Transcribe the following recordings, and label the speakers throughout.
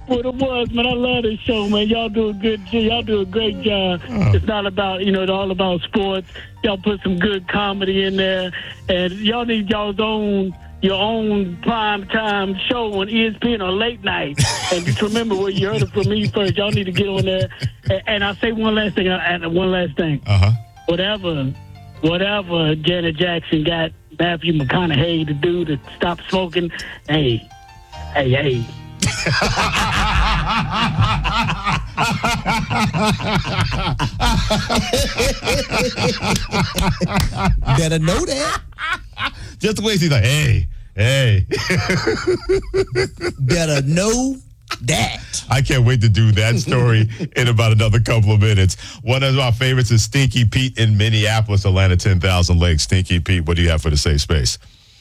Speaker 1: Well, it was, man. I love this show, man. Y'all do a great job. It's not about, it's all about sports. Y'all put some good comedy in there, and y'all need your own prime time show on ESPN or late night. And just remember where you heard it from me first. Y'all need to get on there. And I'll say one last thing. Whatever Janet Jackson got Matthew McConaughey to do to stop smoking, hey.
Speaker 2: Better know that.
Speaker 3: Just the way he's like, hey.
Speaker 2: Better know that.
Speaker 3: I can't wait to do that story in about another couple of minutes. One of our favorites is Stinky Pete in Minneapolis, Atlanta, 10,000 Lakes. Stinky Pete, what do you have for the safe space?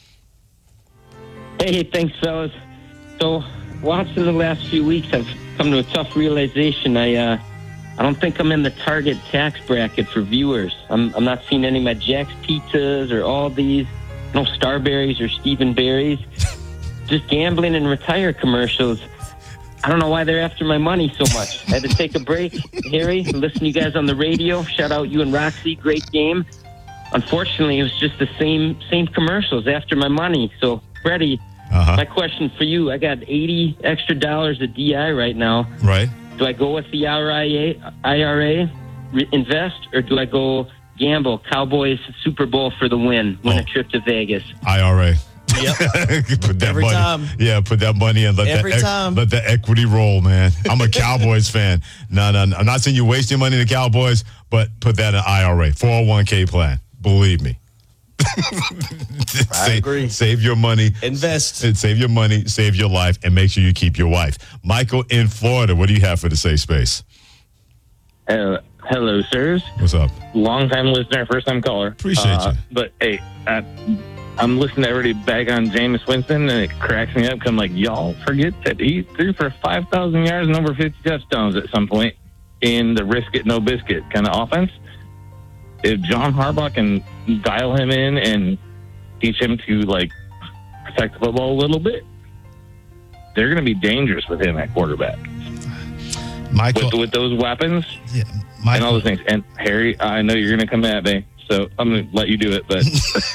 Speaker 4: Hey, thanks, fellas. So, watching the last few weeks, I've come to a tough realization. I don't think I'm in the target tax bracket for viewers. I'm not seeing any of my Jack's Pizzas or Aldi's, no Starberries or Stephen Berries. Just gambling and retire commercials. I don't know why they're after my money so much. I had to take a break, Harry, listen to you guys on the radio. Shout out you and Roxy. Great game. Unfortunately, it was just the same commercials after my money. So, Freddie, my question for you, I got $80 extra at DI right now.
Speaker 3: Right.
Speaker 4: Do I go with the IRA, invest, or do I go gamble, Cowboys Super Bowl for the win a trip to Vegas?
Speaker 3: IRA.
Speaker 2: Yep.
Speaker 3: Put that
Speaker 2: Every
Speaker 3: money.
Speaker 2: time.
Speaker 3: Yeah, put that money in. Let the equity roll, man. I'm a Cowboys fan. No. I'm not saying you waste your money in the Cowboys, but put that in IRA, 401k plan. Believe me.
Speaker 2: I agree.
Speaker 3: Save your money.
Speaker 2: Invest.
Speaker 3: Save your money, save your life, and make sure you keep your wife. Michael in Florida, what do you have for the safe space?
Speaker 5: Hello, sirs.
Speaker 3: What's up?
Speaker 5: Long-time listener, first-time caller.
Speaker 3: Appreciate you.
Speaker 5: But, hey, I'm listening to everybody bag on Jameis Winston, and it cracks me up because I'm like, y'all forget that he threw for 5,000 yards and over 50 touchdowns at some point in the risk-it-no-biscuit kind of offense. If John Harbaugh can dial him in and teach him to, protect the football a little bit, they're going to be dangerous with him at quarterback.
Speaker 3: Michael,
Speaker 5: with those weapons and all those things. And, Harry, I know you're going to come at me, so I'm going to let you do it. But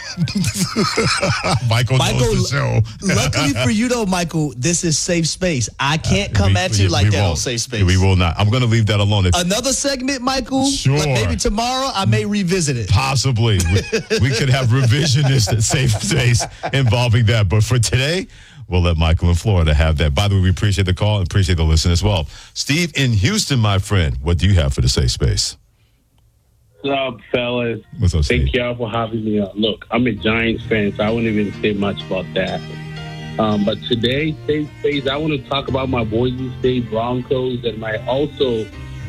Speaker 3: Michael knows the show.
Speaker 2: Luckily for you, though, Michael, this is safe space. I can't come at you like that on safe space.
Speaker 3: We will not. I'm going to leave that alone.
Speaker 2: Another segment, Michael.
Speaker 3: Sure.
Speaker 2: But maybe tomorrow I may revisit it.
Speaker 3: Possibly. We could have revisionist safe space involving that. But for today, we'll let Michael in Florida have that. By the way, we appreciate the call and appreciate the listen as well. Steve in Houston, my friend, what do you have for the safe space?
Speaker 6: What's up, fellas?
Speaker 3: What's up, Steve?
Speaker 6: Thank y'all for having me on. Look, I'm a Giants fan, so I wouldn't even say much about that. But today, safe space, I want to talk about my Boise State Broncos and my also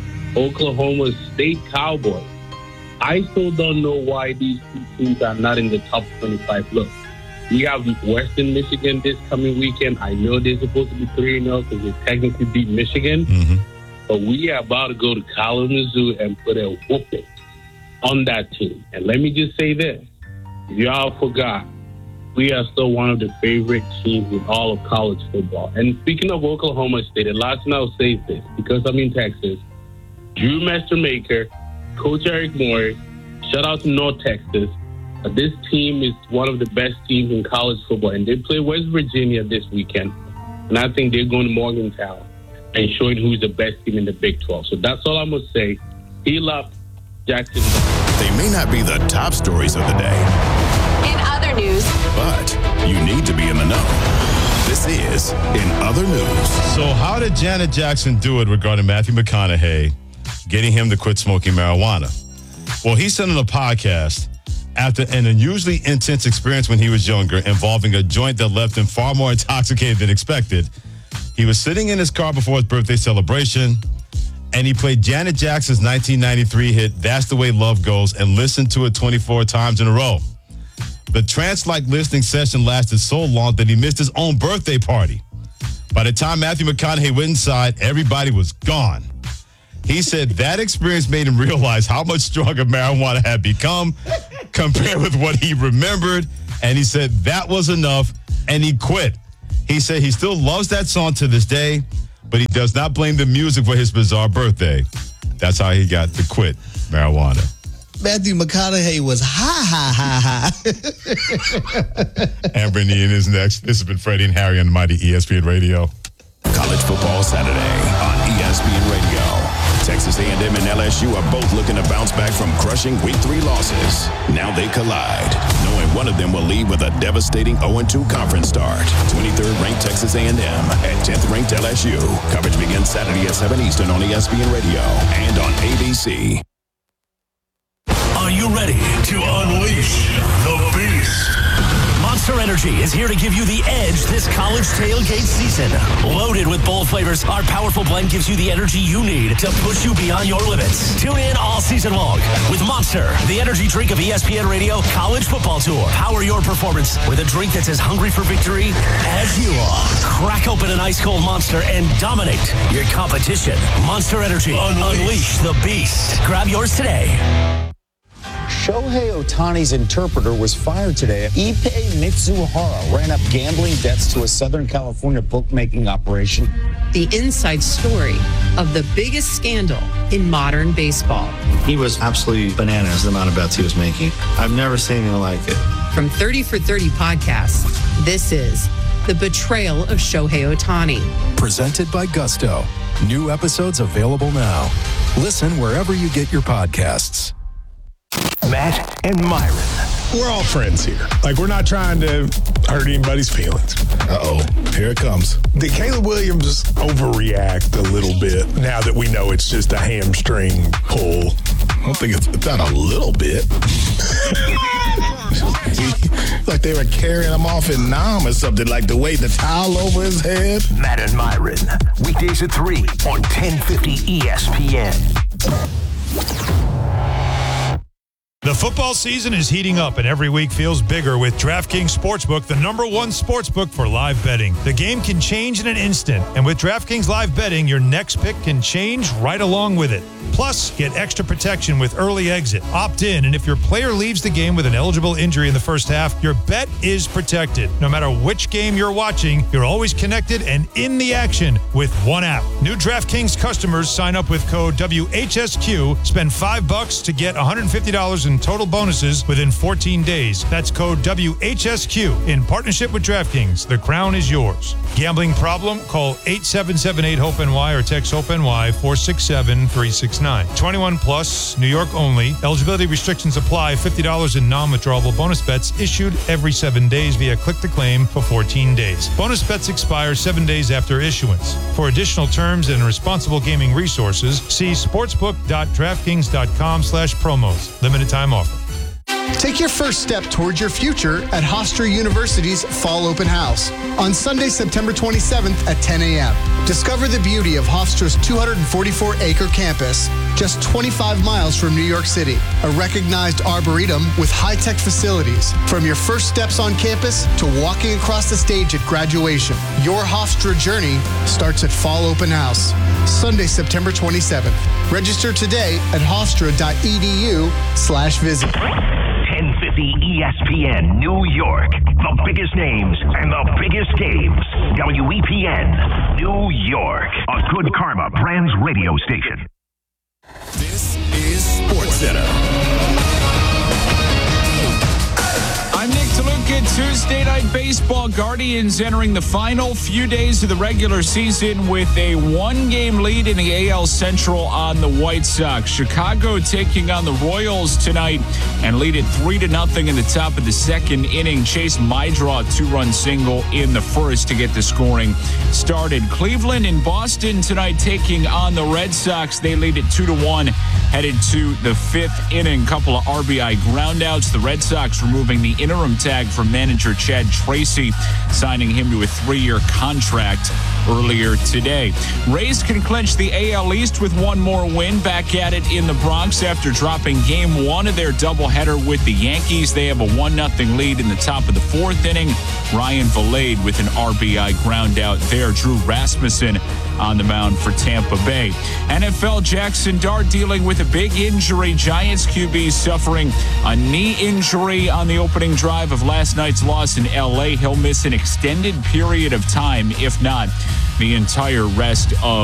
Speaker 6: Oklahoma State Cowboys. I still don't know why these two teams are not in the top 25. Look, we have Western Michigan this coming weekend. I know they're supposed to be 3-0 because they technically beat Michigan.
Speaker 3: Mm-hmm.
Speaker 6: But we are about to go to Kalamazoo and put a whooping on that team. And let me just say this. If y'all forgot, we are still one of the favorite teams in all of college football. And speaking of Oklahoma State, the last thing I'll say is this, because I'm in Texas, Drew Mastermaker, Coach Eric Morris, shout out to North Texas. This team is one of the best teams in college football, and they play West Virginia this weekend. And I think they're going to Morgantown and showing who's the best team in the Big 12. So that's all I'm going to say. Heal up, Jackson.
Speaker 7: They may not be the top stories of the day.
Speaker 8: In other news.
Speaker 7: But you need to be in the know. This is In Other News.
Speaker 3: So how did Janet Jackson do it regarding Matthew McConaughey getting him to quit smoking marijuana? Well, he said on a podcast, after an unusually intense experience when he was younger involving a joint that left him far more intoxicated than expected, he was sitting in his car before his birthday celebration, and he played Janet Jackson's 1993 hit, That's the Way Love Goes, and listened to it 24 times in a row. The trance-like listening session lasted so long that he missed his own birthday party. By the time Matthew McConaughey went inside, everybody was gone. He said that experience made him realize how much stronger marijuana had become compared with what he remembered, and he said that was enough, and he quit. He said he still loves that song to this day, but he does not blame the music for his bizarre birthday. That's how he got to quit marijuana.
Speaker 2: Matthew McConaughey was high.
Speaker 3: Amber and Ian is next. This has been Freddie and Harry on the mighty ESPN Radio.
Speaker 7: College Football Saturday on ESPN Radio. Texas A&M and LSU are both looking to bounce back from crushing Week 3 losses. Now they collide, knowing one of them will leave with a devastating 0-2 conference start. 23rd ranked Texas A&M and 10th ranked LSU. Coverage begins Saturday at 7 Eastern on ESPN Radio and on ABC.
Speaker 9: Are you ready to unleash the beast? Monster Energy is here to give you the edge this college tailgate season. Loaded with bold flavors, our powerful blend gives you the energy you need to push you beyond your limits. Tune in all season long with Monster, the energy drink of ESPN Radio College Football Tour. Power your performance with a drink that's as hungry for victory as you are. Crack open an ice-cold Monster and dominate your competition. Monster Energy. Unleash the beast. Grab yours today.
Speaker 10: Shohei Ohtani's interpreter was fired today. Ippei Mitsuhara ran up gambling debts to a Southern California bookmaking operation.
Speaker 11: The inside story of the biggest scandal in modern baseball.
Speaker 12: He was absolutely bananas, the amount of bets he was making. I've never seen anything like it.
Speaker 11: From 30 for 30 podcasts, this is The Betrayal of Shohei Ohtani.
Speaker 13: Presented by Gusto. New episodes available now. Listen wherever you get your podcasts.
Speaker 9: Matt and Myron.
Speaker 14: We're all friends here. Like, we're not trying to hurt anybody's feelings. Uh-oh, here it comes. Did Caleb Williams overreact a little bit now that we know it's just a hamstring pull? I don't think it's not a little bit. Like they were carrying him off in Nam or something, like the weight the towel over his head.
Speaker 9: Matt and Myron. Weekdays at 3 on 1050 ESPN.
Speaker 15: The football season is heating up, and every week feels bigger with DraftKings Sportsbook, the #1 sportsbook for live betting. The game can change in an instant, and with DraftKings Live Betting, your next pick can change right along with it. Plus, get extra protection with early exit. Opt in, and if your player leaves the game with an eligible injury in the first half, your bet is protected. No matter which game you're watching, you're always connected and in the action with one app. New DraftKings customers sign up with code WHSQ, spend $5 to get $150 in total bonuses within 14 days. That's code WHSQ in partnership with DraftKings. The crown is yours. Gambling problem? Call 877-8-HOPE-NY or text HOPE-NY 467-369. 21 plus, New York only. Eligibility restrictions apply. $50 in non-withdrawable bonus bets issued every 7 days via click to claim for 14 days. Bonus bets expire 7 days after issuance. For additional terms and responsible gaming resources, see sportsbook.draftkings.com/promos. Limited time offer.
Speaker 16: Take your first step towards your future at Hofstra University's Fall Open House on Sunday, September 27th at 10 a.m. Discover the beauty of Hofstra's 244-acre campus, just 25 miles from New York City. A recognized arboretum with high-tech facilities. From your first steps on campus to walking across the stage at graduation, your Hofstra journey starts at Fall Open House, Sunday, September 27th. Register today at hofstra.edu/visit.
Speaker 9: 1050 ESPN New York. The biggest names and the biggest games. WEPN New York. A Good Karma Brands radio station.
Speaker 7: This is SportsCenter.
Speaker 17: I'm Nick DeLuca. Tuesday Night Baseball. Guardians entering the final few days of the regular season with a one-game lead in the AL Central on the White Sox. Chicago taking on the Royals tonight and lead it 3-0 in the top of the second inning. Chase Maidra, a two-run single in the first to get the scoring started. Cleveland and Boston tonight taking on the Red Sox. They lead it 2-1 headed to the fifth inning. Couple of RBI groundouts. The Red Sox removing the interim tag from manager Chad Tracy, signing him to a 3-year contract earlier today. Rays can clinch the AL East with one more win. Back at it in the Bronx after dropping game one of their doubleheader with the Yankees. They have a 1-0 lead in the top of the fourth inning. Ryan Valade with an RBI ground out there. Drew Rasmussen on the mound for Tampa Bay. NFL, Jackson Dart dealing with a big injury. Giants QB suffering a knee injury on the opening drive of last night's loss in L.A. He'll miss an extended period of time, if not the entire rest of